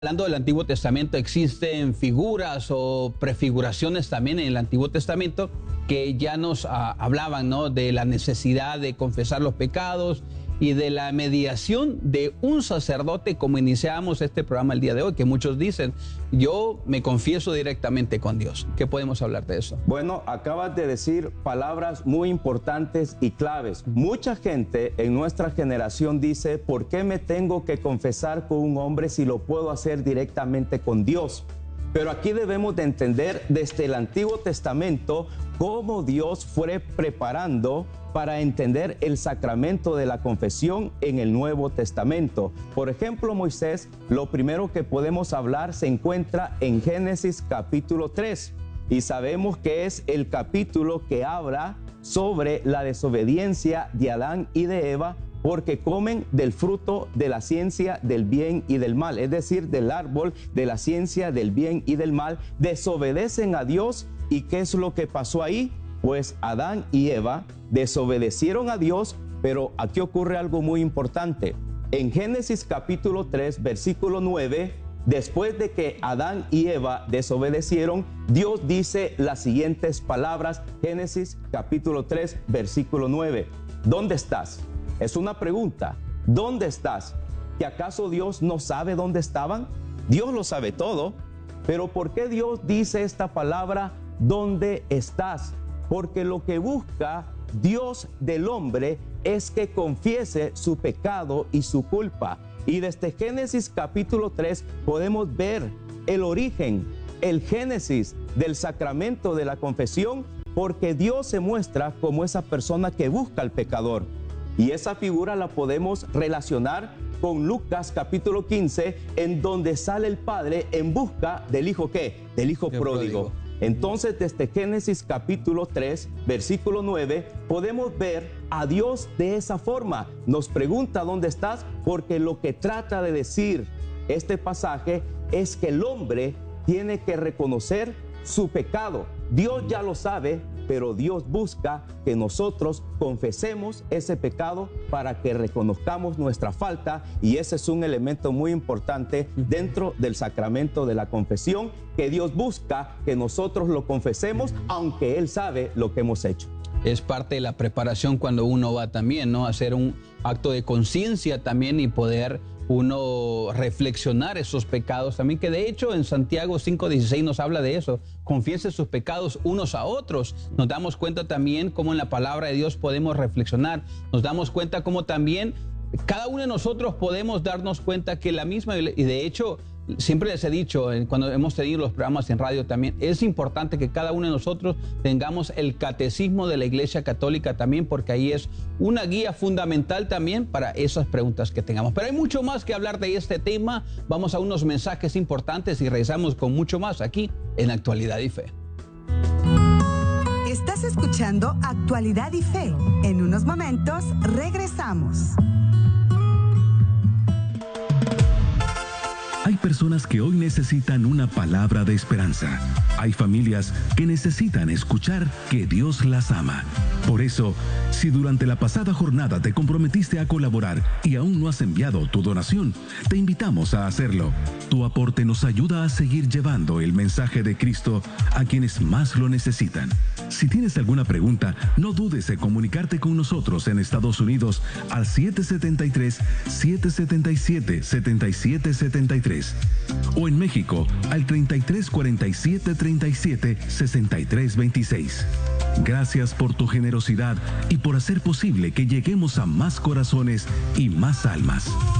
Hablando del Antiguo Testamento, existen figuras o prefiguraciones también en el Antiguo Testamento que ya nos hablaban, ¿no?, de la necesidad de confesar los pecados y de la mediación de un sacerdote, como iniciamos este programa el día de hoy, que muchos dicen, yo me confieso directamente con Dios. ¿Qué podemos hablar de eso? Bueno, acabas de decir palabras muy importantes y claves. Mucha gente en nuestra generación dice, ¿por qué me tengo que confesar con un hombre si lo puedo hacer directamente con Dios? Pero aquí debemos de entender desde el Antiguo Testamento cómo Dios fue preparando para entender el sacramento de la confesión en el Nuevo Testamento. Por ejemplo, Moisés, lo primero que podemos hablar se encuentra en Génesis capítulo 3. Y sabemos que es el capítulo que habla sobre la desobediencia de Adán y de Eva, porque comen del fruto de la ciencia del bien y del mal, es decir, del árbol de la ciencia del bien y del mal, desobedecen a Dios. ¿Y qué es lo que pasó ahí? Pues Adán y Eva desobedecieron a Dios, pero aquí ocurre algo muy importante. En Génesis capítulo 3, versículo 9, después de que Adán y Eva desobedecieron, Dios dice las siguientes palabras, Génesis capítulo 3, versículo 9. ¿Dónde estás? Es una pregunta. ¿Dónde estás? ¿Que acaso Dios no sabe dónde estaban? Dios lo sabe todo. Pero ¿por qué Dios dice esta palabra, ¿dónde estás? Porque lo que busca Dios del hombre es que confiese su pecado y su culpa. Y desde Génesis capítulo 3 podemos ver el origen, el génesis del sacramento de la confesión, porque Dios se muestra como esa persona que busca al pecador. Y esa figura la podemos relacionar con Lucas capítulo 15, en donde sale el padre en busca del hijo ¿qué? Del hijo pródigo. Entonces, desde Génesis capítulo 3, versículo 9, podemos ver a Dios de esa forma. Nos pregunta dónde estás, porque lo que trata de decir este pasaje es que el hombre tiene que reconocer su pecado. Dios ya lo sabe, pero Dios busca que nosotros confesemos ese pecado para que reconozcamos nuestra falta, y ese es un elemento muy importante dentro del sacramento de la confesión, que Dios busca que nosotros lo confesemos, aunque Él sabe lo que hemos hecho. Es parte de la preparación cuando uno va también, ¿no?, a hacer un acto de conciencia también y poder uno reflexionar esos pecados también, que de hecho en Santiago 5:16 nos habla de eso, confiesen sus pecados unos a otros. Nos damos cuenta también cómo en la palabra de Dios podemos reflexionar, nos damos cuenta cómo también cada uno de nosotros podemos darnos cuenta que la misma, y de hecho siempre les he dicho, cuando hemos tenido los programas en radio también, es importante que cada uno de nosotros tengamos el catecismo de la Iglesia Católica también, porque ahí es una guía fundamental también para esas preguntas que tengamos. Pero hay mucho más que hablar de este tema. Vamos a unos mensajes importantes y regresamos con mucho más aquí en Actualidad y Fe. Estás escuchando Actualidad y Fe. En unos momentos regresamos. Hay personas que hoy necesitan una palabra de esperanza. Hay familias que necesitan escuchar que Dios las ama. Por eso, si durante la pasada jornada te comprometiste a colaborar y aún no has enviado tu donación, te invitamos a hacerlo. Tu aporte nos ayuda a seguir llevando el mensaje de Cristo a quienes más lo necesitan. Si tienes alguna pregunta, no dudes en comunicarte con nosotros en Estados Unidos al 773-777-7773 o en México al 3347-37-6326. Gracias por tu generosidad y por hacer posible que lleguemos a más corazones y más almas.